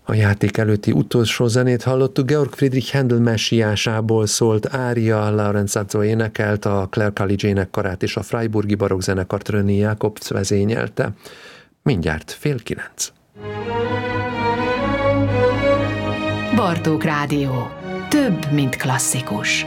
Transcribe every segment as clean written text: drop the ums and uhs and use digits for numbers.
A játék előtti utolsó zenét hallottuk, Georg Friedrich Händel messiásából szólt ária, Laurenz énekelt, a Clare College énekkarát és a Freiburgi barokkzenekart René Jacobs vezényelte. Mindjárt 8:30. Bartók Rádió. Több, mint klasszikus.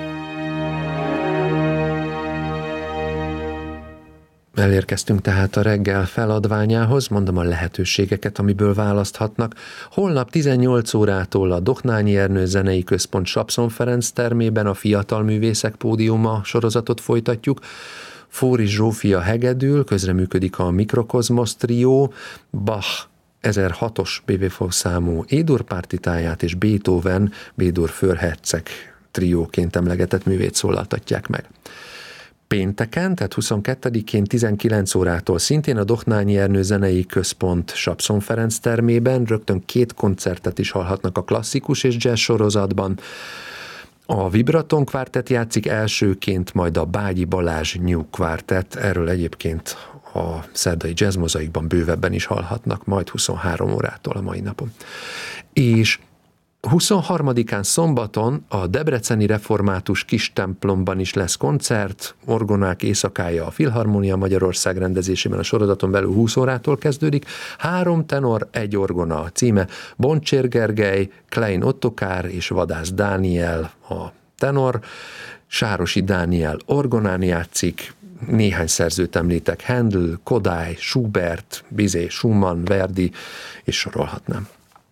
Elérkeztünk tehát a reggel feladványához, mondom a lehetőségeket, amiből választhatnak. Holnap 18 órától a Dohnányi Ernő Zenei Központ Sapszon Ferenc termében a Fiatal Művészek Pódiuma sorozatot folytatjuk. Fóris Zsófia hegedül, közreműködik a Mikrokozmosz trió, Bach 1006-os BWV számú E-dur partitáját és Beethoven B-dur főherceg trióként emlegetett művét szólaltatják meg. Pénteken, tehát 22-én 19 órától szintén a Dohnányi Ernő Zenei Központ Sapszon Ferenc termében rögtön 2 koncertet is hallhatnak a klasszikus és jazz sorozatban. A Vibraton Quartet játszik elsőként, majd a Bágyi Balázs New Quartet, erről egyébként a szerdai Jazz Mozaikban bővebben is hallhatnak, majd 23 órától a mai napon. És 23-án szombaton a Debreceni Református Kistemplomban is lesz koncert, Orgonák éjszakája a Filharmonia Magyarország rendezésében, a sorozaton belül 20 órától kezdődik. 3 tenor, 1 orgona a címe, Boncsér Gergely, Klein Ottokár és Vadász Dániel a tenor, Sárosi Dániel orgonán játszik, néhány szerzőt említek, Händel, Kodály, Schubert, Bizet, Schumann, Verdi, és sorolhatnám.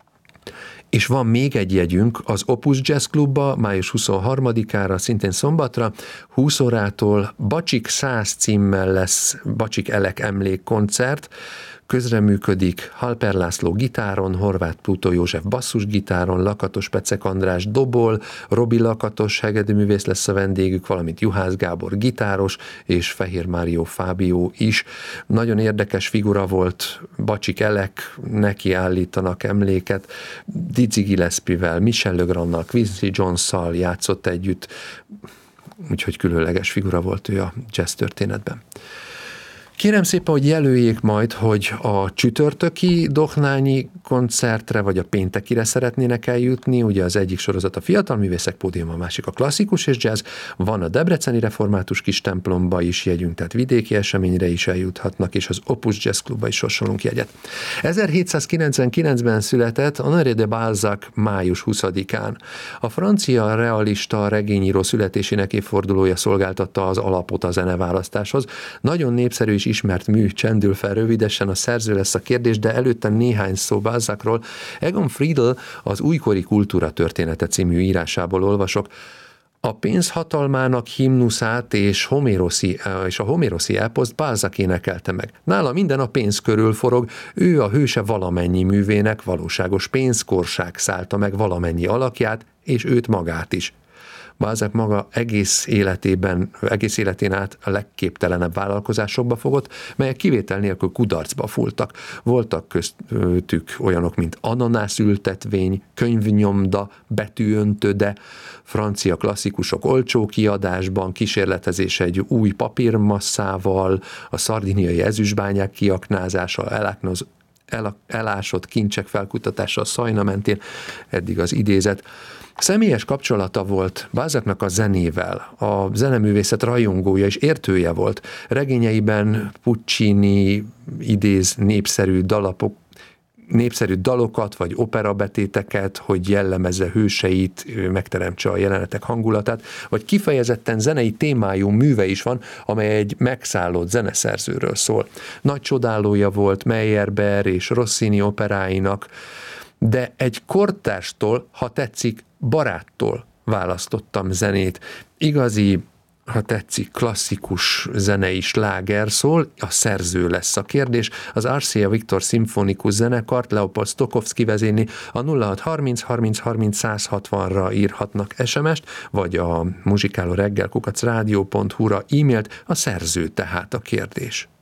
És van még egy jegyünk az Opus Jazz Klubba május 23-ára, szintén szombatra, 20 órától Bacsik 100 címmel lesz Bacsik Elek emlékkoncert, közreműködik Halper László gitáron, Horváth Plutó József basszusgitáron, Lakatos Pecek András dobol, Robi Lakatos hegedűművész lesz a vendégük, valamint Juhász Gábor gitáros, és Fehér Márió Fábió is. Nagyon érdekes figura volt Bacsik Elek, neki állítanak emléket, Dizzy Gillespivel, Michel Legrandnal, Quincy Jones-szal játszott együtt, úgyhogy különleges figura volt ő a jazz történetben. Kérem szépen, hogy jelöljék majd, hogy a csütörtöki Dohnányi koncertre, vagy a péntekire szeretnének eljutni. Ugye az egyik sorozat a Fiatal Művészek Pódiuma, a másik a klasszikus és jazz. Van a Debreceni Református Kistemplomba is jegyünk, tehát vidéki eseményre is eljuthatnak, és az Opus Jazz Klubba is sorsolunk jegyet. 1799-ben született Honoré de Balzac május 20-án. A francia realista regényíró születésének évfordulója szolgáltatta az alapot a zeneválasztáshoz. Nagyon népszerű és ismert mű csendül fel rövidesen, a szerző lesz a kérdés, de előtte néhány szó Balzacról. Egon Friedl az Újkori kultúra története című írásából olvasok. A pénz hatalmának himnuszát és a homéroszi eposzt Balzac énekelte meg. Nála minden a pénz körül forog, ő a hőse valamennyi művének, valóságos pénzkorság szállta meg valamennyi alakját, és őt magát is. Balzac maga egész életén át a legképtelenebb vállalkozásokba fogott, melyek kivétel nélkül kudarcba fultak. Voltak köztük olyanok, mint ananászültetvény, könyvnyomda, betűöntöde, francia klasszikusok olcsó kiadásban, kísérletezés egy új papírmasszával, a szardiniai ezüstbányák kiaknázása, elásott kincsek felkutatása a Szajna mentén, eddig az idézet. Személyes kapcsolata volt Balzacnak a zenével, a zeneművészet rajongója és értője volt. Regényeiben Puccini idéz népszerű dalokat vagy operabetéteket, hogy jellemezze hőseit, megteremtse a jelenetek hangulatát, vagy kifejezetten zenei témájú műve is van, amely egy megszállott zeneszerzőről szól. Nagy csodálója volt Meyerbeer és Rossini operáinak, de egy kortárstól, ha tetszik, baráttól választottam zenét. Igazi, ha tetszik, klasszikus zenei sláger szól, a szerző lesz a kérdés. Az Arcia Viktor Szimfonikus Zenekart Leopold Stokowski vezényli, a 0630 30 30 160-ra írhatnak SMS-t, vagy a muzsikálóreggel @radio.hu-ra e-mailt, a szerző tehát a kérdés.